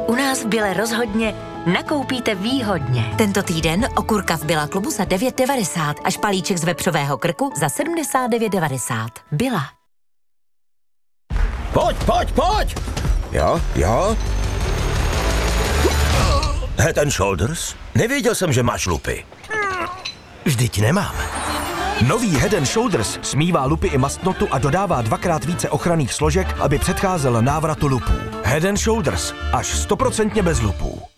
U nás v Bile rozhodně nakoupíte výhodně. Tento týden okurka v Billa klubu za 9,90 a špalíček z vepřového krku za 79,90. Billa. Pojď! Jo? Head and Shoulders? Nevěděl jsem, že máš lupy. Vždyť nemám. Nový Head and Shoulders smívá lupy i mastnotu a dodává 2x více ochranných složek, aby předcházel návratu lupů. Head and Shoulders. Až 100% bez lupů.